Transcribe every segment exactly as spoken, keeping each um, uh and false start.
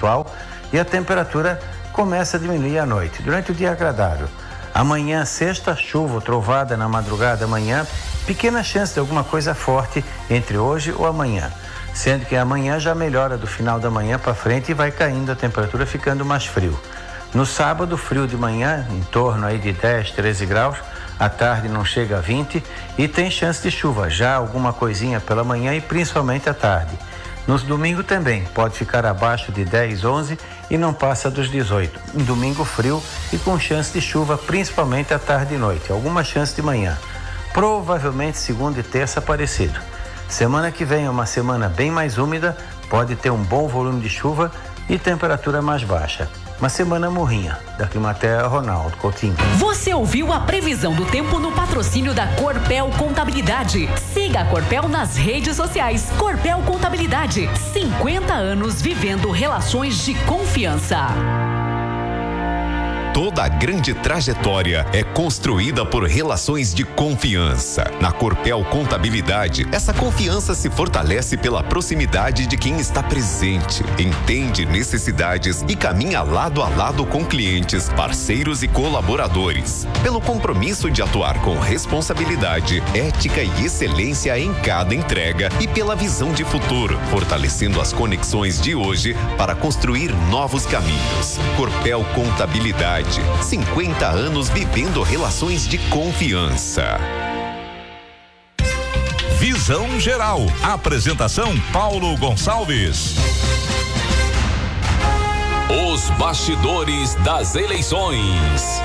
habitual e a temperatura começa a diminuir à noite. Durante o dia agradável. Amanhã, sexta, chuva, trovada na madrugada amanhã, pequena chance de alguma coisa forte entre hoje ou amanhã. Sendo que amanhã já melhora do final da manhã para frente e vai caindo a temperatura, ficando mais frio. No sábado, frio de manhã, em torno aí de dez, treze graus, à tarde não chega a vinte e tem chance de chuva, já alguma coisinha pela manhã e principalmente à tarde. No domingo também, pode ficar abaixo de dez, onze e não passa dos dezoito. Um domingo frio e com chance de chuva, principalmente à tarde e noite, alguma chance de manhã. Provavelmente segunda e terça parecido. Semana que vem é uma semana bem mais úmida, pode ter um bom volume de chuva e temperatura mais baixa. Uma semana morrinha. Da Climaterra, Ronaldo Coutinho. Você ouviu a previsão do tempo no patrocínio da Corpel Contabilidade. Siga a Corpel nas redes sociais. Corpel Contabilidade, cinquenta anos vivendo relações de confiança. Toda grande trajetória é construída por relações de confiança. Na Corpel Contabilidade, essa confiança se fortalece pela proximidade de quem está presente, entende necessidades e caminha lado a lado com clientes, parceiros e colaboradores. Pelo compromisso de atuar com responsabilidade, ética e excelência em cada entrega e pela visão de futuro, fortalecendo as conexões de hoje para construir novos caminhos. Corpel Contabilidade. cinquenta anos vivendo relações de confiança. Visão Geral. Apresentação Paulo Gonçalves. Os bastidores das eleições.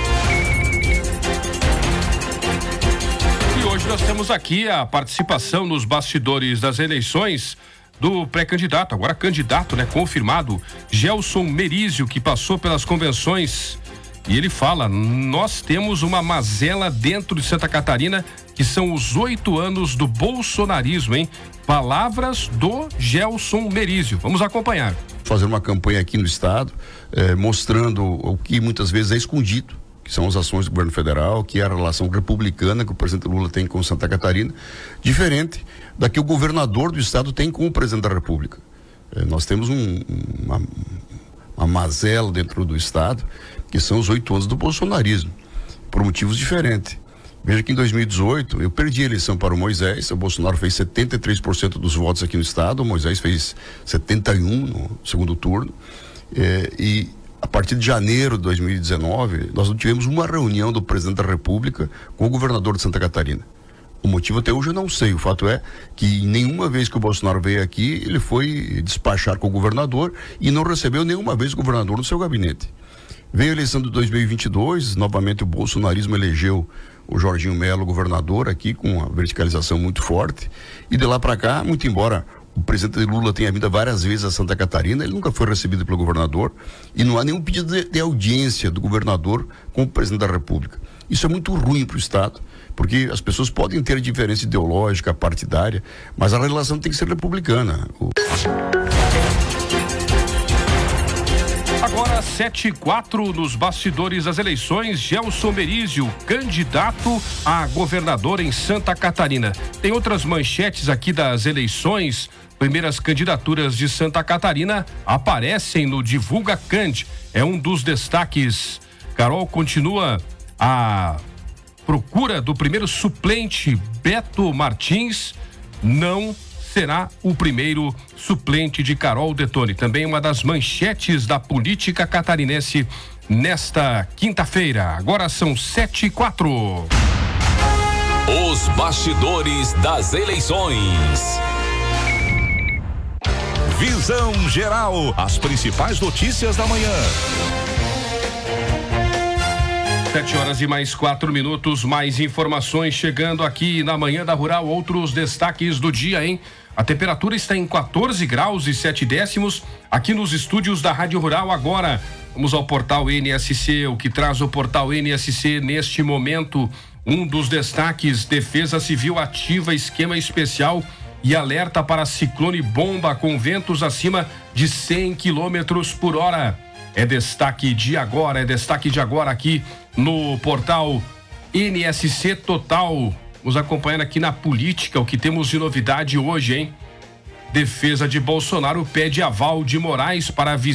E hoje nós temos aqui a participação nos bastidores das eleições do pré-candidato, agora candidato, né, confirmado, Gelson Merizio, que passou pelas convenções, e ele fala: nós temos uma mazela dentro de Santa Catarina, que são os oito anos do bolsonarismo, hein? Palavras do Gelson Merizio. Vamos acompanhar. Fazer uma campanha aqui no estado, eh, mostrando o que muitas vezes é escondido, que são as ações do governo federal, que é a relação republicana que o presidente Lula tem com Santa Catarina, diferente da que o governador do estado tem com o presidente da República. Eh, nós temos um, uma, uma mazela dentro do estado, que são os oito anos do bolsonarismo, por motivos diferentes. Veja que em dois mil e dezoito eu perdi a eleição para o Moisés, o Bolsonaro fez setenta e três por cento dos votos aqui no estado, o Moisés fez setenta e um por cento no segundo turno, eh, e a partir de janeiro de dois mil e dezenove, nós não tivemos uma reunião do presidente da República com o governador de Santa Catarina. O motivo até hoje eu não sei. O fato é que nenhuma vez que o Bolsonaro veio aqui, ele foi despachar com o governador e não recebeu nenhuma vez o governador no seu gabinete. Veio a eleição de dois mil e vinte e dois, novamente o bolsonarismo elegeu o Jorginho Melo governador aqui, com uma verticalização muito forte, e de lá para cá, muito embora o presidente Lula tenha vindo várias vezes a Santa Catarina, ele nunca foi recebido pelo governador e não há nenhum pedido de, de audiência do governador com o presidente da República. Isso é muito ruim para o estado, porque as pessoas podem ter diferença ideológica, partidária, mas a relação tem que ser republicana. O... Agora sete e quatro nos bastidores das eleições, Gelson Merizio, candidato a governador em Santa Catarina. Tem outras manchetes aqui das eleições. Primeiras candidaturas de Santa Catarina aparecem no Divulga Cand. É um dos destaques. Carol continua a procura do primeiro suplente. Beto Martins não será o primeiro suplente de Carol Detoni. Também uma das manchetes da política catarinense nesta quinta-feira. Agora são sete e quatro. Os bastidores das eleições. Visão Geral. As principais notícias da manhã. Sete horas e mais quatro minutos. Mais informações chegando aqui na Manhã da Rural. Outros destaques do dia, hein? A temperatura está em quatorze graus e sete décimos aqui nos estúdios da Rádio Rural agora. Vamos ao portal N S C, o que traz o portal N S C neste momento. Um dos destaques: Defesa Civil ativa esquema especial e alerta para ciclone bomba com ventos acima de cem quilômetros por hora. É destaque de agora, é destaque de agora aqui no portal N S C Total. Nos acompanhando aqui na política, o que temos de novidade hoje, hein? Defesa de Bolsonaro pede aval de Moraes para a